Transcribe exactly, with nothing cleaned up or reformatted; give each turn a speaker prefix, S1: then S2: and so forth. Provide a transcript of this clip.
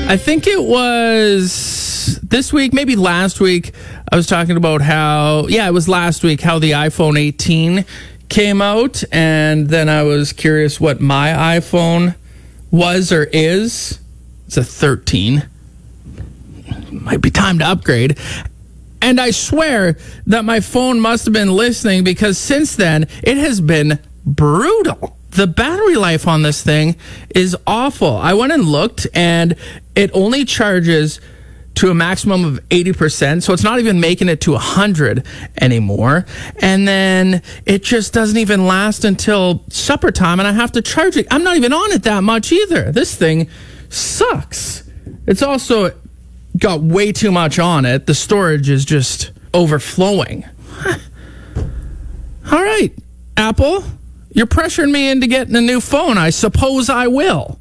S1: I think it was this week, maybe last week, I was talking about how, yeah, it was last week, how the iPhone eighteen came out, and then I was curious what my iPhone was or is. It's a thirteen. Might be time to upgrade. And I swear that my phone must have been listening, because since then, it has been brutal. The battery life on this thing is awful. I went and looked, and it only charges to a maximum of eighty percent, so it's not even making it to one hundred anymore. And then it just doesn't even last until supper time, and I have to charge it. I'm not even on it that much either. This thing sucks. It's also got way too much on it. The storage is just overflowing. All right, Apple, you're pressuring me into getting a new phone. I suppose I will.